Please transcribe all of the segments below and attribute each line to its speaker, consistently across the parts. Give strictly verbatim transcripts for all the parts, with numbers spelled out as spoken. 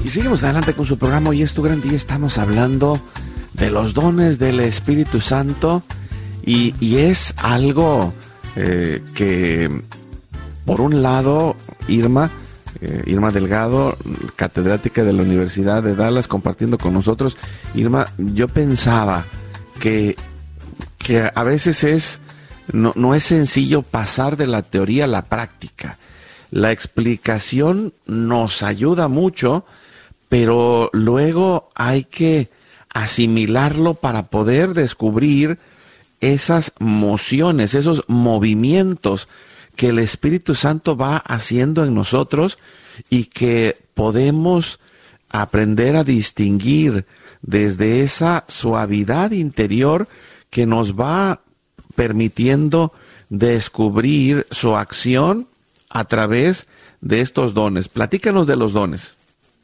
Speaker 1: Y seguimos adelante con su programa. Hoy es tu gran día. Estamos hablando de los dones del Espíritu Santo. Y, y es algo eh, que, por un lado, Irma, eh, Irma Delgado, catedrática de la Universidad de Dallas, compartiendo con nosotros. Irma, yo pensaba que, que a veces es no, no es sencillo pasar de la teoría a la práctica. La explicación nos ayuda mucho, pero luego hay que asimilarlo para poder descubrir esas mociones, esos movimientos que el Espíritu Santo va haciendo en nosotros y que podemos aprender a distinguir desde esa suavidad interior que nos va permitiendo descubrir su acción a través de estos dones. Platícanos de los dones.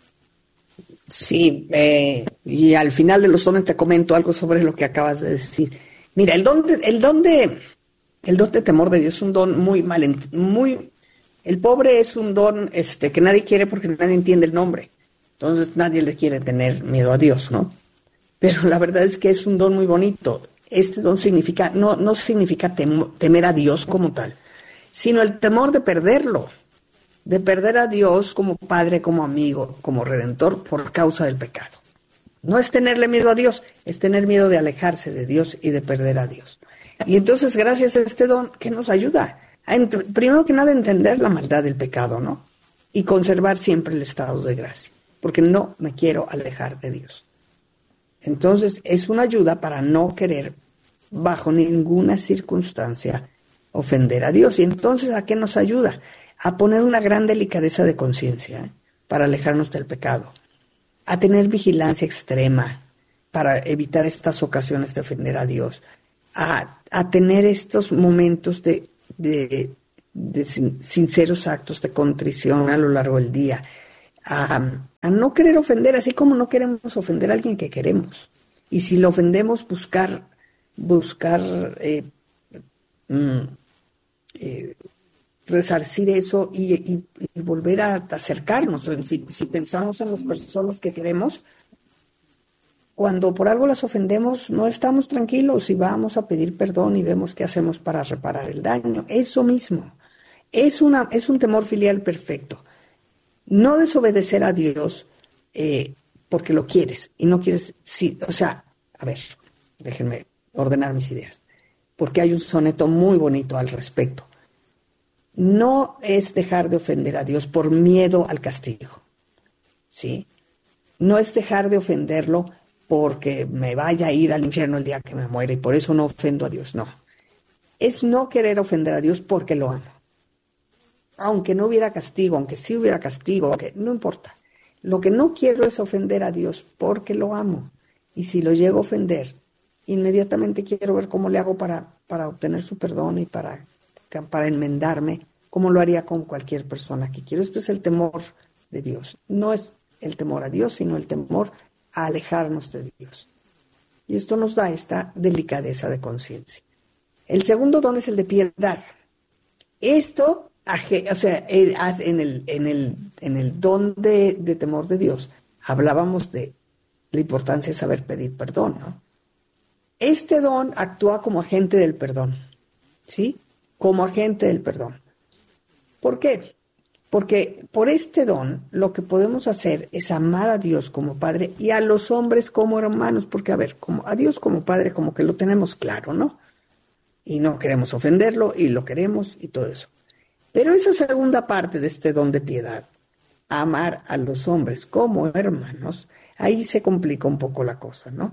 Speaker 2: Sí, eh, y al final de los dones te comento algo sobre lo que acabas de decir. Mira, el don de, el don de, el don de temor de Dios es un don muy mal, muy, el pobre es un don este, que nadie quiere porque nadie entiende el nombre. Entonces nadie le quiere tener miedo a Dios, ¿no? Pero la verdad es que es un don muy bonito. Este don significa, no, no significa tem, temer a Dios como tal, sino el temor de perderlo. De perder a Dios como Padre, como amigo, como Redentor por causa del pecado. No es tenerle miedo a Dios, es tener miedo de alejarse de Dios y de perder a Dios. Y entonces, gracias a este don, que nos ayuda a, primero que nada, entender la maldad del pecado, ¿no? Y conservar siempre el estado de gracia, porque no me quiero alejar de Dios. Entonces, es una ayuda para no querer, bajo ninguna circunstancia, ofender a Dios. Y entonces, ¿a qué nos ayuda? A poner una gran delicadeza de conciencia, ¿eh? Para alejarnos del pecado, a tener vigilancia extrema para evitar estas ocasiones de ofender a Dios, a, a tener estos momentos de, de, de sin, sinceros actos de contrición a lo largo del día, a, a no querer ofender, así como no queremos ofender a alguien que queremos. Y si lo ofendemos, buscar, buscar eh, mm, eh, resarcir eso y, y, y volver a acercarnos. Si, si pensamos en las personas que queremos, cuando por algo las ofendemos, no estamos tranquilos y vamos a pedir perdón y vemos qué hacemos para reparar el daño. Eso mismo. Es, una, es un temor filial perfecto. No desobedecer a Dios eh, porque lo quieres y no quieres... Sí, o sea, a ver, déjenme ordenar mis ideas, porque hay un soneto muy bonito al respecto. No es dejar de ofender a Dios por miedo al castigo, ¿sí? No es dejar de ofenderlo porque me vaya a ir al infierno el día que me muera y por eso no ofendo a Dios, no. Es no querer ofender a Dios porque lo amo. Aunque no hubiera castigo, aunque sí hubiera castigo, aunque, no importa. Lo que no quiero es ofender a Dios porque lo amo. Y si lo llego a ofender, inmediatamente quiero ver cómo le hago para, para obtener su perdón y para... para enmendarme, como lo haría con cualquier persona que quiero. Esto es el temor de Dios. No es el temor a Dios, sino el temor a alejarnos de Dios. Y esto nos da esta delicadeza de conciencia. El segundo don es el de piedad. Esto, o sea, en el, en el, en el don de, de temor de Dios, hablábamos de la importancia de saber pedir perdón, ¿no? Este don actúa como agente del perdón, ¿sí? Como agente del perdón. ¿Por qué? Porque por este don lo que podemos hacer es amar a Dios como Padre y a los hombres como hermanos, porque a ver, como a Dios como Padre como que lo tenemos claro, ¿no? Y no queremos ofenderlo y lo queremos y todo eso. Pero esa segunda parte de este don de piedad, amar a los hombres como hermanos, ahí se complica un poco la cosa, ¿no?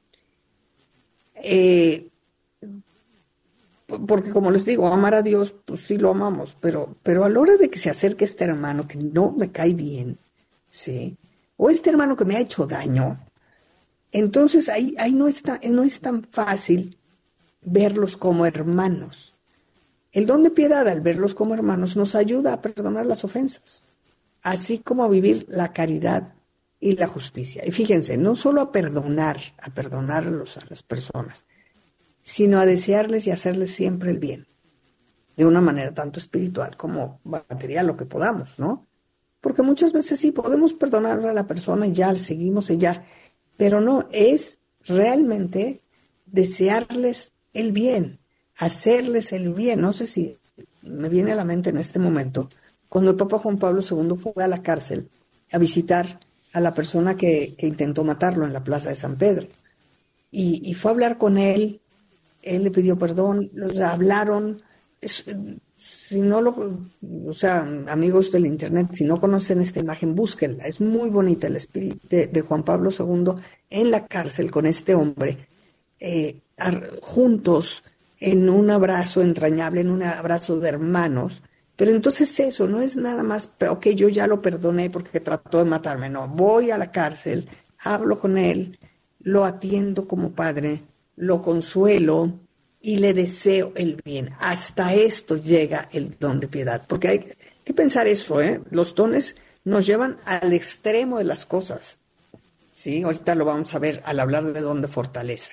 Speaker 2: Eh... Porque como les digo, amar a Dios, pues sí lo amamos, pero, pero a la hora de que se acerque este hermano que no me cae bien, ¿sí? O este hermano que me ha hecho daño, entonces ahí, ahí no, está, no es tan fácil verlos como hermanos. El don de piedad, al verlos como hermanos, nos ayuda a perdonar las ofensas, así como a vivir la caridad y la justicia. Y fíjense, no solo a perdonar, a perdonarlos a las personas, sino a desearles y hacerles siempre el bien, de una manera tanto espiritual como material, lo que podamos, ¿no? porque muchas veces sí podemos perdonar a la persona y ya seguimos y ya, pero no, es realmente desearles el bien, hacerles el bien. No sé si me viene a la mente en este momento, cuando el Papa Juan Pablo segundo fue a la cárcel a visitar a la persona que, que intentó matarlo en la plaza de San Pedro, y, y fue a hablar con él, él le pidió perdón, los hablaron. Es, si no lo, o sea, amigos del internet, si no conocen esta imagen, búsquenla, es muy bonita, el espíritu de, de Juan Pablo segundo en la cárcel con este hombre, eh, juntos, en un abrazo entrañable, en un abrazo de hermanos. Pero entonces eso no es nada más, ok, yo ya lo perdoné porque trató de matarme. No, voy a la cárcel, hablo con él, lo atiendo como padre, lo consuelo y le deseo el bien. Hasta esto llega el don de piedad, porque hay que pensar eso, ¿eh? Los dones nos llevan al extremo de las cosas, ¿sí? Ahorita lo vamos a ver al hablar de don de fortaleza.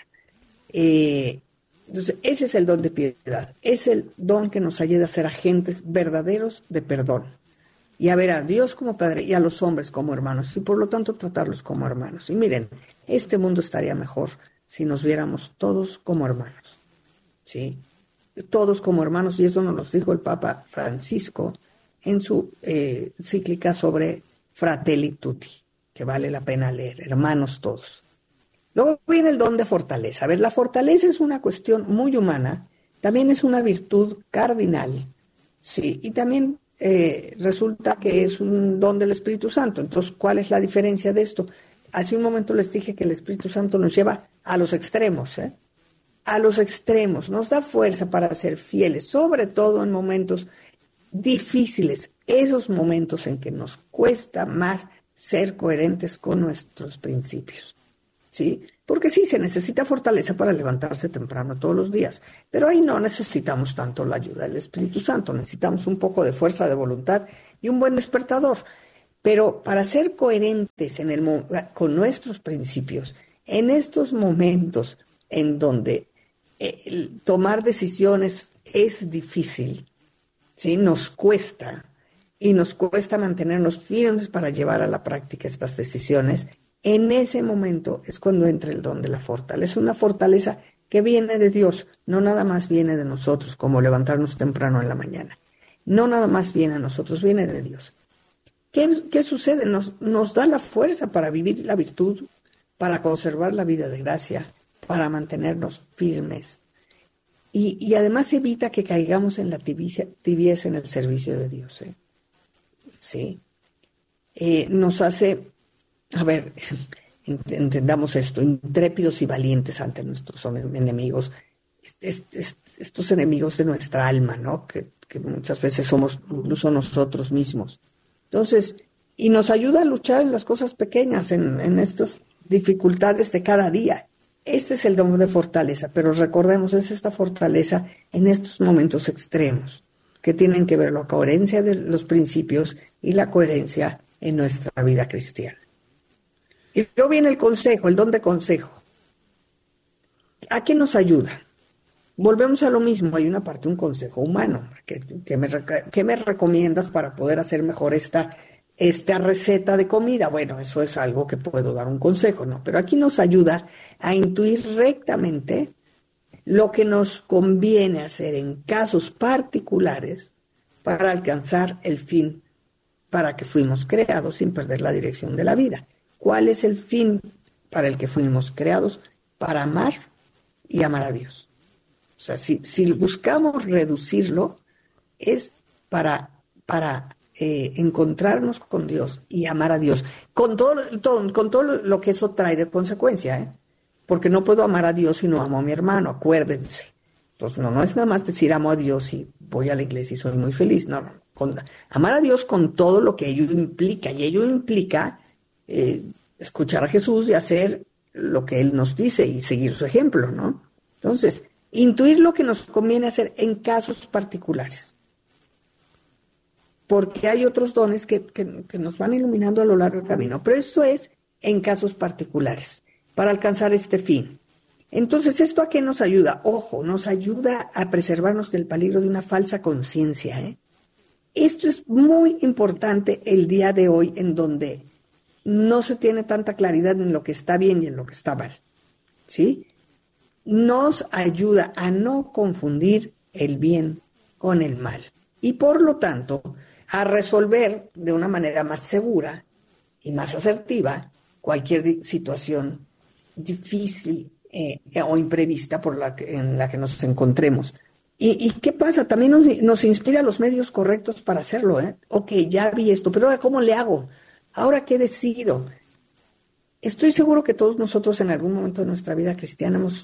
Speaker 2: Eh, Entonces, ese es el don de piedad, es el don que nos ayuda a ser agentes verdaderos de perdón y a ver a Dios como Padre y a los hombres como hermanos, y por lo tanto tratarlos como hermanos. Y miren, este mundo estaría mejor si nos viéramos todos como hermanos, ¿sí? Todos como hermanos, y eso nos lo dijo el Papa Francisco en su eh, encíclica sobre Fratelli Tutti, que vale la pena leer, hermanos todos. Luego viene el don de fortaleza. A ver, la fortaleza es una cuestión muy humana, también es una virtud cardinal, sí, y también eh, resulta que es un don del Espíritu Santo. Entonces, ¿cuál es la diferencia de esto? Hace un momento les dije que el Espíritu Santo nos lleva a los extremos, ¿eh? A los extremos, nos da fuerza para ser fieles, sobre todo en momentos difíciles, esos momentos en que nos cuesta más ser coherentes con nuestros principios. ¿Sí? Porque sí, se necesita fortaleza para levantarse temprano todos los días, pero ahí no necesitamos tanto la ayuda del Espíritu Santo, necesitamos un poco de fuerza de voluntad y un buen despertador. Pero para ser coherentes en el, con nuestros principios, en estos momentos en donde eh, tomar decisiones es difícil, ¿sí? Nos cuesta, y nos cuesta mantenernos firmes para llevar a la práctica estas decisiones. En ese momento es cuando entra el don de la fortaleza, una fortaleza que viene de Dios, no nada más viene de nosotros, como levantarnos temprano en la mañana. No nada más viene a nosotros, viene de Dios. ¿Qué, qué sucede? Nos, nos da la fuerza para vivir la virtud, para conservar la vida de gracia, para mantenernos firmes. Y, y además evita que caigamos en la tibieza, tibieza en el servicio de Dios, ¿eh? ¿Sí? Eh, nos hace... A ver, entendamos esto, intrépidos y valientes ante nuestros enemigos, est, est, estos enemigos de nuestra alma, ¿no? Que, que muchas veces somos incluso nosotros mismos. Entonces, y nos ayuda a luchar en las cosas pequeñas, en, en estas dificultades de cada día. Este es el don de fortaleza, pero recordemos, es esta fortaleza en estos momentos extremos, que tienen que ver la coherencia de los principios y la coherencia en nuestra vida cristiana. Y luego viene el consejo, el don de consejo. ¿A qué nos ayuda? Volvemos a lo mismo, hay una parte, un consejo humano. ¿Qué, qué, me, qué me recomiendas para poder hacer mejor esta, esta receta de comida? Bueno, eso es algo que puedo dar un consejo, ¿no? Pero aquí nos ayuda a intuir rectamente lo que nos conviene hacer en casos particulares para alcanzar el fin para que fuimos creados sin perder la dirección de la vida. ¿Cuál es el fin para el que fuimos creados? Para amar y amar a Dios. O sea, si, si buscamos reducirlo, es para, para eh, encontrarnos con Dios y amar a Dios, con todo, todo, con todo lo que eso trae de consecuencia, ¿eh? Porque no puedo amar a Dios si no amo a mi hermano, acuérdense. Entonces, no, no es nada más decir amo a Dios y voy a la iglesia y soy muy feliz. No, no. Con, amar a Dios con todo lo que ello implica, y ello implica Eh, escuchar a Jesús y hacer lo que Él nos dice y seguir su ejemplo, ¿no? Entonces, intuir lo que nos conviene hacer en casos particulares. Porque hay otros dones que, que, que nos van iluminando a lo largo del camino, pero esto es en casos particulares, para alcanzar este fin. Entonces, ¿esto a qué nos ayuda? Ojo, nos ayuda a preservarnos del peligro de una falsa conciencia, ¿eh? Esto es muy importante el día de hoy, en donde no se tiene tanta claridad en lo que está bien y en lo que está mal, ¿sí? Nos ayuda a no confundir el bien con el mal y, por lo tanto, a resolver de una manera más segura y más asertiva cualquier situación difícil eh, o imprevista por la que, en la que nos encontremos. ¿Y, y qué pasa? También nos, nos inspira los medios correctos para hacerlo, ¿eh? Ok, ya vi esto, pero ahora ¿cómo le hago? ¿Ahora qué decido? Estoy seguro que todos nosotros en algún momento de nuestra vida cristiana hemos...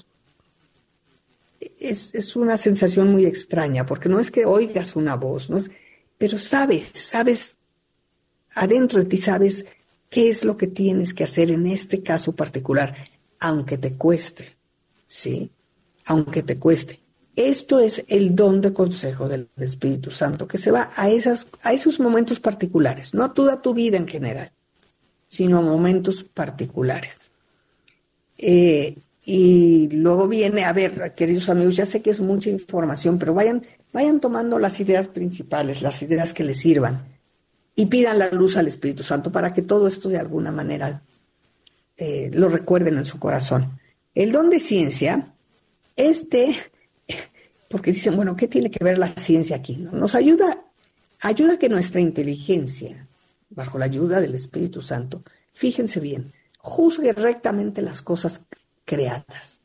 Speaker 2: Es, es una sensación muy extraña, porque no es que oigas una voz, no es, pero sabes, sabes, adentro de ti sabes qué es lo que tienes que hacer en este caso particular, aunque te cueste, ¿sí? Aunque te cueste. Esto es el don de consejo del Espíritu Santo, que se va a, esas, a esos momentos particulares, no a toda tu vida en general, sino a momentos particulares. Eh, y luego viene, a ver, queridos amigos, ya sé que es mucha información, pero vayan, vayan tomando las ideas principales, las ideas que les sirvan, y pidan la luz al Espíritu Santo para que todo esto de alguna manera eh, lo recuerden en su corazón. El don de ciencia, este... porque dicen, bueno, ¿qué tiene que ver la ciencia aquí? ¿No? Nos ayuda, ayuda a que nuestra inteligencia, bajo la ayuda del Espíritu Santo, fíjense bien, juzgue rectamente las cosas creadas.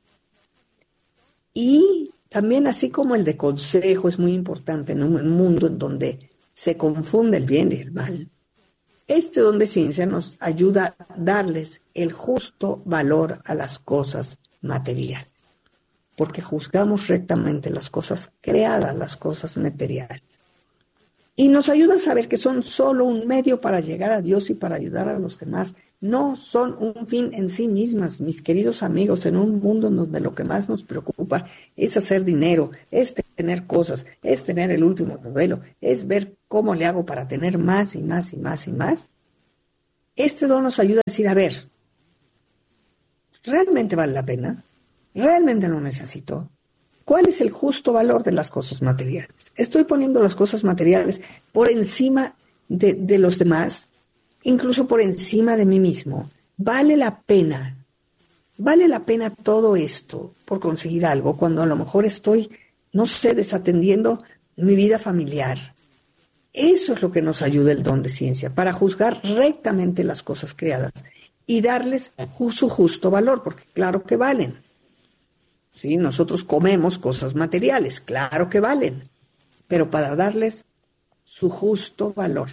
Speaker 2: Y también, así como el de consejo es muy importante en un mundo en donde se confunde el bien y el mal, este don de ciencia nos ayuda a darles el justo valor a las cosas materiales, porque juzgamos rectamente las cosas creadas, las cosas materiales. Y nos ayuda a saber que son solo un medio para llegar a Dios y para ayudar a los demás. No son un fin en sí mismas, mis queridos amigos, en un mundo en donde lo que más nos preocupa es hacer dinero, es tener cosas, es tener el último modelo, es ver cómo le hago para tener más y más y más y más. Este don nos ayuda a decir, a ver, ¿realmente vale la pena? ¿Realmente lo necesito? ¿Cuál es el justo valor de las cosas materiales? ¿Estoy poniendo las cosas materiales por encima de, de los demás? Incluso por encima de mí mismo. ¿Vale la pena? ¿Vale la pena todo esto por conseguir algo cuando a lo mejor estoy, no sé, desatendiendo mi vida familiar? Eso es lo que nos ayuda el don de ciencia, para juzgar rectamente las cosas creadas y darles su justo valor, porque claro que valen. Sí, nosotros comemos cosas materiales, claro que valen, pero para darles su justo valor,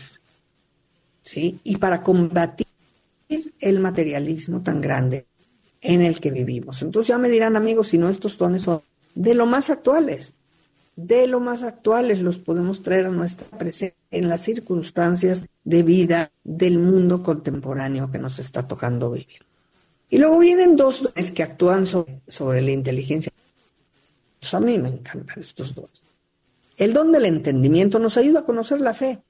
Speaker 2: ¿sí? Y para combatir el materialismo tan grande en el que vivimos. Entonces ya me dirán, amigos, si no, estos dones son de lo más actuales, de lo más actuales los podemos traer a nuestra presencia en las circunstancias de vida del mundo contemporáneo que nos está tocando vivir. Y luego vienen dos dones que actúan sobre, sobre la inteligencia. Pues a mí me encantan estos dones. El don del entendimiento nos ayuda a conocer la fe.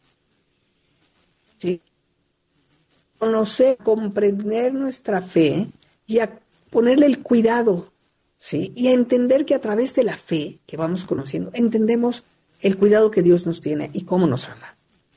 Speaker 2: ¿Sí? Conocer, comprender nuestra fe y a ponerle el cuidado, ¿sí? Y a entender que a través de la fe que vamos conociendo, entendemos el cuidado que Dios nos tiene y cómo nos ama.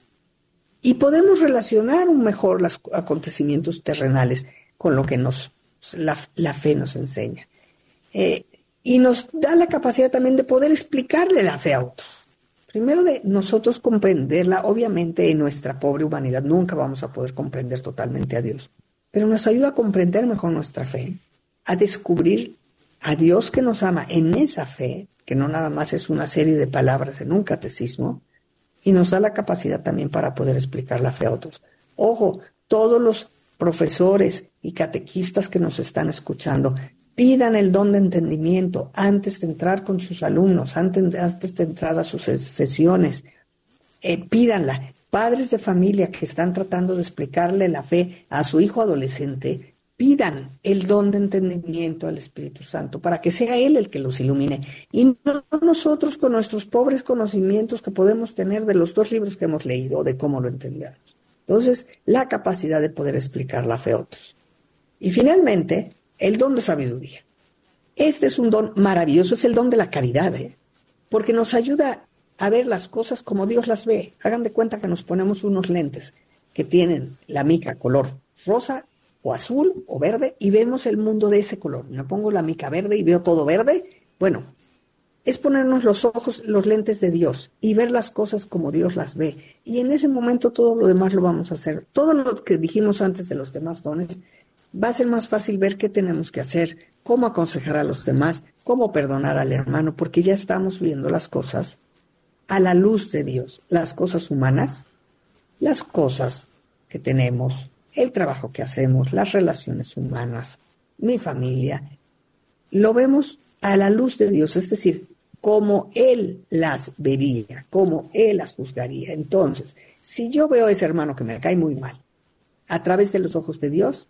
Speaker 2: Y podemos relacionar un mejor los acontecimientos terrenales con lo que nos, la, la fe nos enseña. Eh, y nos da la capacidad también de poder explicarle la fe a otros. Primero de nosotros comprenderla, obviamente en nuestra pobre humanidad nunca vamos a poder comprender totalmente a Dios, pero nos ayuda a comprender mejor nuestra fe, a descubrir a Dios que nos ama en esa fe, que no nada más es una serie de palabras en un catecismo, y nos da la capacidad también para poder explicar la fe a otros. Ojo, todos los profesores y catequistas que nos están escuchando, pidan el don de entendimiento antes de entrar con sus alumnos, antes, antes de entrar a sus sesiones. Eh, pídanla. Padres de familia que están tratando de explicarle la fe a su hijo adolescente, pidan el don de entendimiento al Espíritu Santo para que sea Él el que los ilumine. Y no nosotros con nuestros pobres conocimientos que podemos tener de los dos libros que hemos leído o de cómo lo entendemos. Entonces, la capacidad de poder explicar la fe a otros. Y finalmente, el don de sabiduría. Este es un don maravilloso, es el don de la caridad, ¿eh? Porque nos ayuda a ver las cosas como Dios las ve. Hagan de cuenta que nos ponemos unos lentes que tienen la mica color rosa o azul o verde y vemos el mundo de ese color. Me pongo la mica verde y veo todo verde. Bueno, es ponernos los ojos, los lentes de Dios y ver las cosas como Dios las ve. Y en ese momento todo lo demás lo vamos a hacer. Todo lo que dijimos antes de los demás dones, va a ser más fácil ver qué tenemos que hacer, cómo aconsejar a los demás, cómo perdonar al hermano, porque ya estamos viendo las cosas a la luz de Dios, las cosas humanas, las cosas que tenemos, el trabajo que hacemos, las relaciones humanas, mi familia, lo vemos a la luz de Dios, es decir, como Él las vería, como Él las juzgaría. Entonces, si yo veo a ese hermano que me cae muy mal, a través de los ojos de Dios,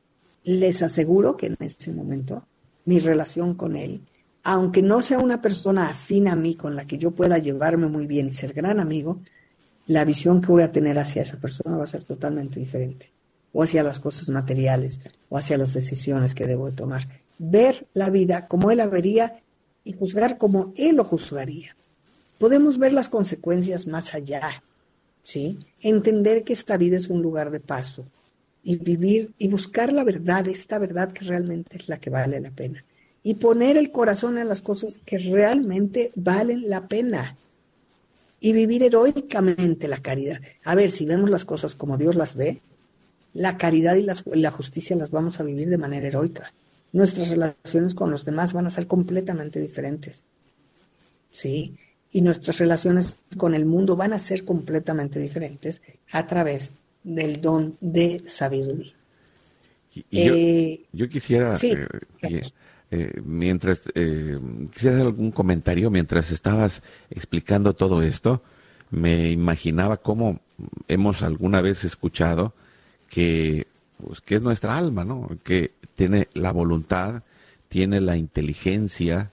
Speaker 2: les aseguro que en ese momento mi relación con Él, aunque no sea una persona afín a mí con la que yo pueda llevarme muy bien y ser gran amigo, la visión que voy a tener hacia esa persona va a ser totalmente diferente, o hacia las cosas materiales, o hacia las decisiones que debo de tomar. Ver la vida como Él la vería y juzgar como Él lo juzgaría. Podemos ver las consecuencias más allá, ¿sí? Entender que esta vida es un lugar de paso y vivir y buscar la verdad, esta verdad que realmente es la que vale la pena. Y poner el corazón en las cosas que realmente valen la pena. Y vivir heroicamente la caridad. A ver, si vemos las cosas como Dios las ve, la caridad y las, la justicia las vamos a vivir de manera heroica. Nuestras relaciones con los demás van a ser completamente diferentes. Sí, y nuestras relaciones con el mundo van a ser completamente diferentes a través del don de sabiduría.
Speaker 1: Y, y eh, yo, yo quisiera,
Speaker 2: sí,
Speaker 1: eh, que, eh, mientras, eh, quisiera hacer algún comentario mientras estabas explicando todo esto. Me imaginaba cómo hemos alguna vez escuchado que, pues, que es nuestra alma, ¿no? Que tiene la voluntad, tiene la inteligencia,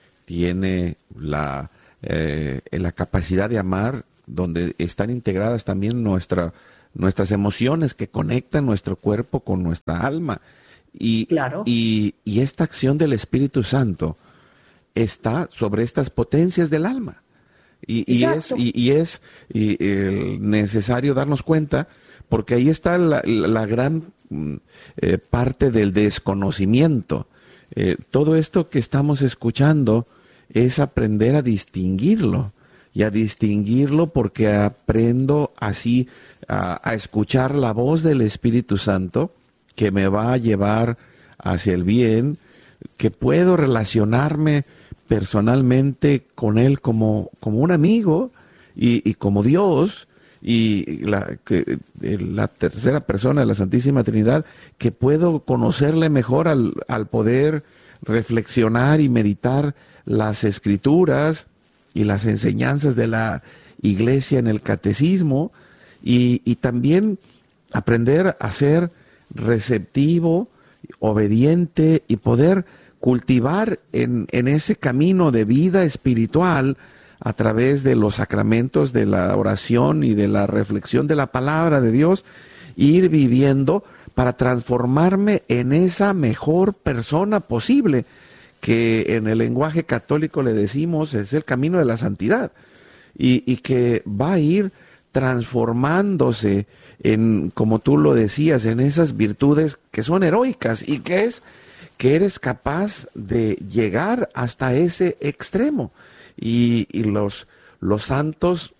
Speaker 1: tiene la, eh, la capacidad de amar, donde están integradas también nuestra, nuestras emociones que conectan nuestro cuerpo con nuestra alma. Y,
Speaker 2: claro.
Speaker 1: y, y esta acción del Espíritu Santo está sobre estas potencias del alma. Y, y es, y, y es y, eh, necesario darnos cuenta, porque ahí está la, la gran eh, parte del desconocimiento. Eh, todo esto que estamos escuchando es aprender a distinguirlo, y a distinguirlo porque aprendo así a, a escuchar la voz del Espíritu Santo que me va a llevar hacia el bien, que puedo relacionarme personalmente con Él como, como un amigo y, y como Dios, y la, que, la tercera persona de la Santísima Trinidad, que puedo conocerle mejor al, al poder reflexionar y meditar las Escrituras y las enseñanzas de la Iglesia en el Catecismo, y, y también aprender a ser receptivo, obediente, y poder cultivar en, en ese camino de vida espiritual a través de los sacramentos de la oración y de la reflexión de la palabra de Dios, ir viviendo para transformarme en esa mejor persona posible, que en el lenguaje católico le decimos es el camino de la santidad, y, y que va a ir transformándose en, como tú lo decías, en esas virtudes que son heroicas, y que es que eres capaz de llegar hasta ese extremo. Y, y los, los santos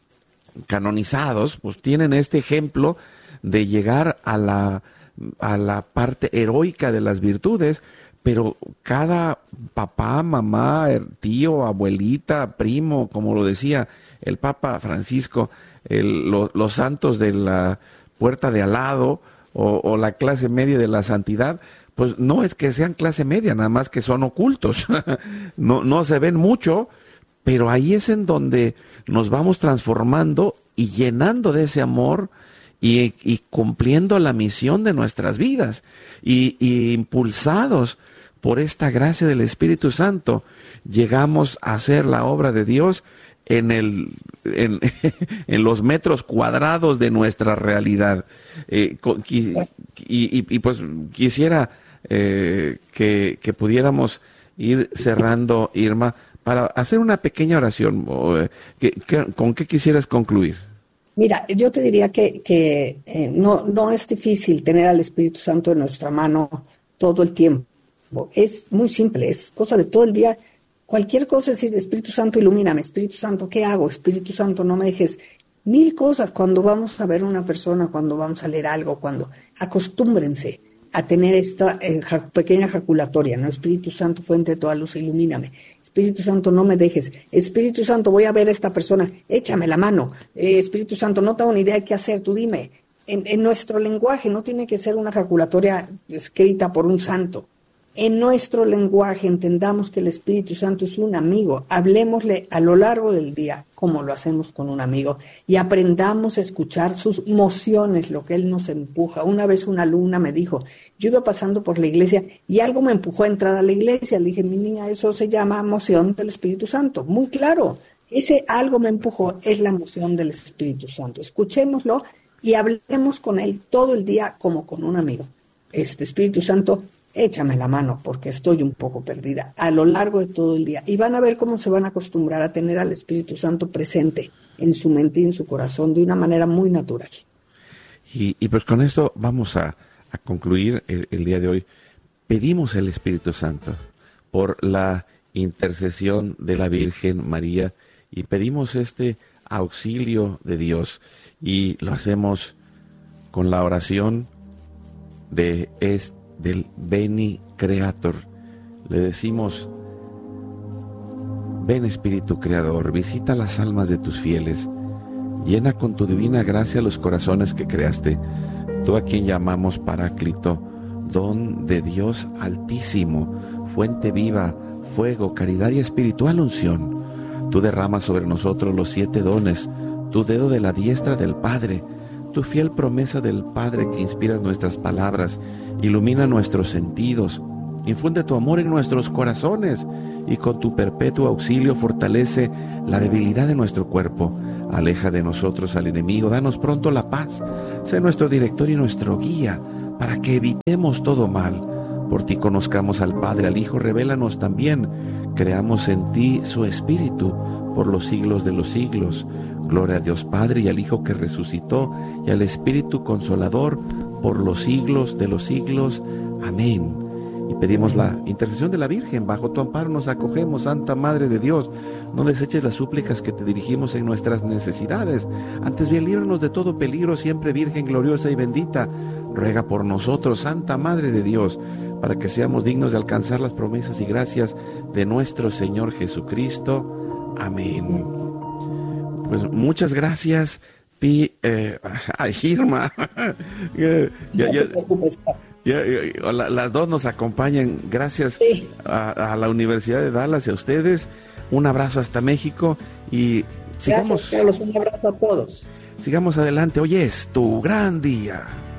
Speaker 1: canonizados pues tienen este ejemplo de llegar a la, a la parte heroica de las virtudes, pero cada papá, mamá, tío, abuelita, primo, como lo decía el Papa Francisco, el, lo, los santos de la puerta de al lado, o, o la clase media de la santidad, pues no es que sean clase media, nada más que son ocultos, no, no se ven mucho, pero ahí es en donde nos vamos transformando y llenando de ese amor, y, y cumpliendo la misión de nuestras vidas, y, y impulsados por esta gracia del Espíritu Santo, llegamos a hacer la obra de Dios en el en, en los metros cuadrados de nuestra realidad. Eh, y, y, y pues quisiera eh, que, que pudiéramos ir cerrando, Irma, para hacer una pequeña oración, ¿qué, qué, ¿con qué quisieras concluir?
Speaker 2: Mira, yo te diría que, que eh, no, no es difícil tener al Espíritu Santo en nuestra mano todo el tiempo. Es muy simple, es cosa de todo el día. Cualquier cosa, es decir, Espíritu Santo, ilumíname. Espíritu Santo, ¿qué hago? Espíritu Santo, no me dejes. Mil cosas cuando vamos a ver a una persona, cuando vamos a leer algo, cuando acostúmbrense a tener esta eh, ja, pequeña jaculatoria, ¿no? Espíritu Santo, fuente de toda luz, ilumíname. Espíritu Santo, no me dejes. Espíritu Santo, voy a ver a esta persona, échame la mano. Eh, Espíritu Santo, no tengo ni idea de qué hacer, tú dime. En, en nuestro lenguaje no tiene que ser una jaculatoria escrita por un santo. En nuestro lenguaje entendamos que el Espíritu Santo es un amigo. Hablemosle a lo largo del día como lo hacemos con un amigo y aprendamos a escuchar sus mociones, lo que Él nos empuja. Una vez una alumna me dijo, yo iba pasando por la iglesia y algo me empujó a entrar a la iglesia. Le dije, mi niña, eso se llama moción del Espíritu Santo. Muy claro, ese algo me empujó es la moción del Espíritu Santo. Escuchémoslo y hablemos con Él todo el día como con un amigo. Este Espíritu Santo, échame la mano porque estoy un poco perdida a lo largo de todo el día. Y van a ver cómo se van a acostumbrar a tener al Espíritu Santo presente en su mente y en su corazón de una manera muy natural.
Speaker 1: Y, y pues con esto vamos a, a concluir el, el día de hoy. Pedimos el Espíritu Santo por la intercesión de la Virgen María y pedimos este auxilio de Dios y lo hacemos con la oración de este del Veni Creator. Le decimos, ven Espíritu Creador, visita las almas de tus fieles, llena con tu divina gracia los corazones que creaste, tú a quien llamamos Paráclito, don de Dios Altísimo, fuente viva, fuego, caridad y espiritual unción. Tú derramas sobre nosotros los siete dones, tu dedo de la diestra del Padre, tu fiel promesa del Padre que inspiras nuestras palabras, ilumina nuestros sentidos, infunde tu amor en nuestros corazones y con tu perpetuo auxilio fortalece la debilidad de nuestro cuerpo. Aleja de nosotros al enemigo, danos pronto la paz, sé nuestro director y nuestro guía, para que evitemos todo mal. Por ti conozcamos al Padre, al Hijo, revélanos también, creamos en ti su Espíritu por los siglos de los siglos. Gloria a Dios Padre y al Hijo que resucitó y al Espíritu Consolador por los siglos de los siglos. Amén. Y pedimos la intercesión de la Virgen. Bajo tu amparo nos acogemos, Santa Madre de Dios. No deseches las súplicas que te dirigimos en nuestras necesidades. Antes bien, líbranos de todo peligro, siempre Virgen gloriosa y bendita. Ruega por nosotros, Santa Madre de Dios, para que seamos dignos de alcanzar las promesas y gracias de nuestro Señor Jesucristo. Amén. Pues muchas gracias, Pi, eh, a Irma. ya, ya, ya, ya, ya, la, las dos nos acompañan. Gracias sí. a, a la Universidad de Dallas y a ustedes. Un abrazo hasta México y sigamos.
Speaker 2: Gracias, Carlos. Un abrazo a todos.
Speaker 1: Sigamos adelante. Hoy es tu gran día.